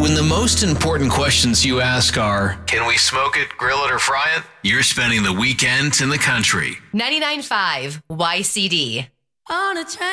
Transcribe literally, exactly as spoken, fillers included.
When the most important questions you ask are, can we smoke it, grill it, or fry it? You're spending the weekend in the country. ninety-nine point five Y C D. On a train.